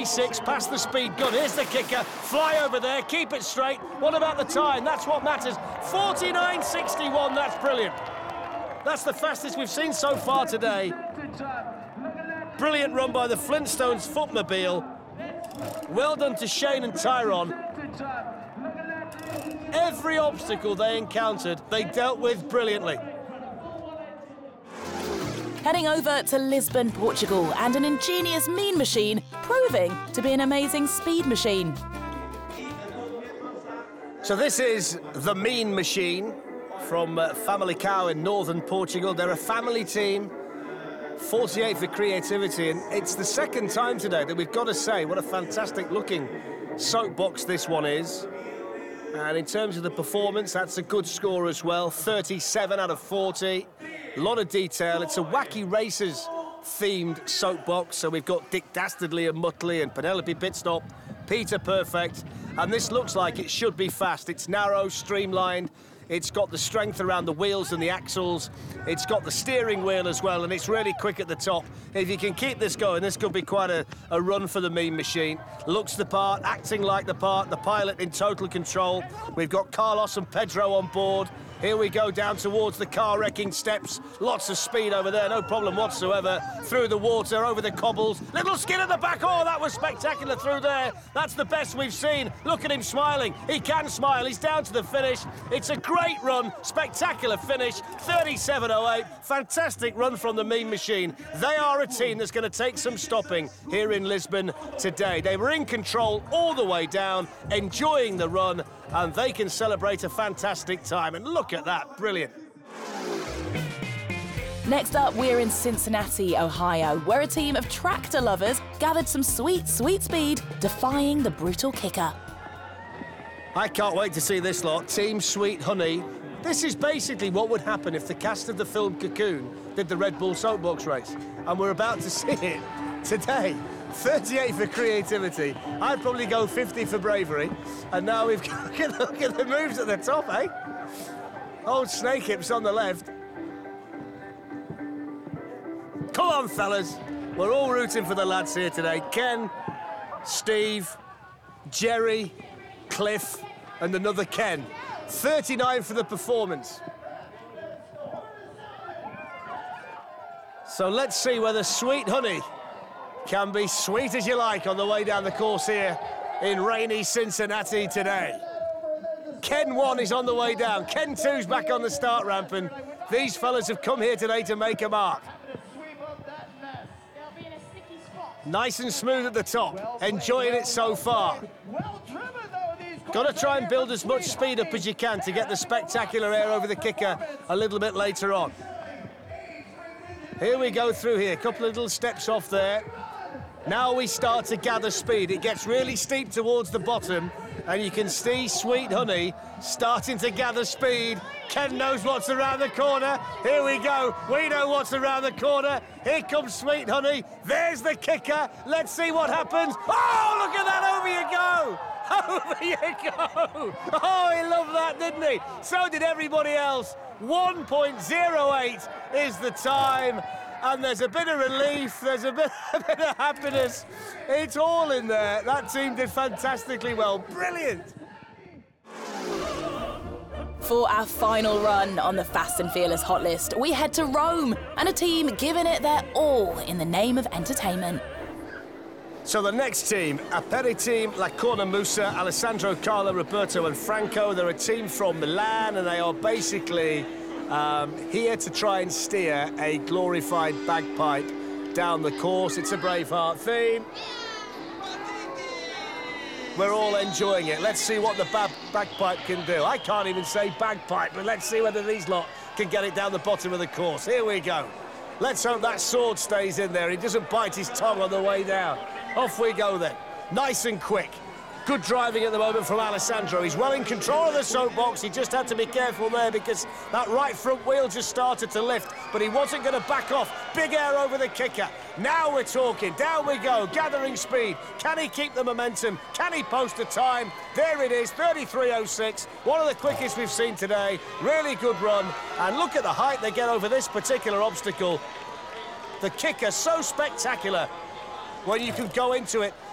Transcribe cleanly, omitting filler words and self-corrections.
36, past the speed gun. Here's the kicker. Fly over there, keep it straight. What about the time? That's what matters. 49.61, that's brilliant. That's the fastest we've seen so far today. Brilliant run by the Flintstones footmobile. Well done to Shane and Tyrone. Every obstacle they encountered, they dealt with brilliantly. Heading over to Lisbon, Portugal, and an ingenious mean machine proving to be an amazing speed machine. So this is the Mean Machine from Famalicão in northern Portugal. They're a family team, 48 for creativity, and it's the second time today that we've got to say what a fantastic looking soapbox this one is. And in terms of the performance, that's a good score as well, 37 out of 40. A lot of detail. It's a Wacky Racers themed soapbox, so we've got Dick Dastardly and Muttley and Penelope Pitstop, Peter Perfect, and this looks like it should be fast. It's narrow, streamlined. It's got the strength around the wheels and the axles. It's got the steering wheel as well, and it's really quick at the top. If you can keep this going, this could be quite a run for the Mean Machine. Looks the part, acting like the part, the pilot in total control. We've got Carlos and Pedro on board. Here we go down towards the car-wrecking steps. Lots of speed over there, no problem whatsoever. Through the water, over the cobbles. Little skid at the back. Oh, that was spectacular through there. That's the best we've seen. Look at him smiling. He can smile. He's down to the finish. It's a great run. Spectacular finish. 37.08. Fantastic run from the Mean Machine. They are a team that's going to take some stopping here in Lisbon today. They were in control all the way down, enjoying the run, and they can celebrate a fantastic time. And look at that, brilliant. Next up, we're in Cincinnati, Ohio, where a team of tractor lovers gathered some sweet, sweet speed, defying the brutal kicker. I can't wait to see this lot, Team Sweet Honey. This is basically what would happen if the cast of the film Cocoon did the Red Bull soapbox race, and we're about to see it today. 38 for creativity. I'd probably go 50 for bravery. And now we've got, look at the moves at the top, eh? Old Snake Hips on the left. Come on, fellas. We're all rooting for the lads here today. Ken, Steve, Jerry, Cliff, and another Ken. 39 for the performance. So let's see whether Sweet Honey can be sweet as you like on the way down the course here in rainy Cincinnati today. Ken 1 is on the way down. Ken 2's back on the start ramp, and these fellas have come here today to make a mark. Nice and smooth at the top, enjoying it so far. Got to try and build as much speed up as you can to get the spectacular air over the kicker a little bit later on. Here we go through here, a couple of little steps off there. Now we start to gather speed. It gets really steep towards the bottom, and you can see Sweet Honey starting to gather speed. Ken knows what's around the corner. Here we go. We know what's around the corner. Here comes Sweet Honey. There's the kicker. Let's see what happens. Oh, look at that. Over you go. Over you go. Oh, he loved that, didn't he? So did everybody else. 1.08 is the time. And there's a bit of relief, there's a bit of happiness. It's all in there. That team did fantastically well. Brilliant. For our final run on the Fast and Fearless Hot List, we head to Rome and a team giving it their all in the name of entertainment. So the next team, Aperiteam La Cornamusa, Alessandro, Carlo, Roberto and Franco. They're a team from Milan, and they are basically here to try and steer a glorified bagpipe down the course. It's a Braveheart theme. We're all enjoying it. Let's see what the bagpipe can do. I can't even say bagpipe, but let's see whether these lot can get it down the bottom of the course. Here we go. Let's hope that sword stays in there. He doesn't bite his tongue on the way down. Off we go then. Nice and quick. Good driving at the moment from Alessandro. He's well in control of the soapbox. He just had to be careful there because that right front wheel just started to lift, but he wasn't going to back off. Big air over the kicker. Now we're talking. Down we go, gathering speed. Can he keep the momentum? Can he post a time? There it is, 33.06. One of the quickest we've seen today. Really good run. And look at the height they get over this particular obstacle. The kicker, so spectacular when you can go into it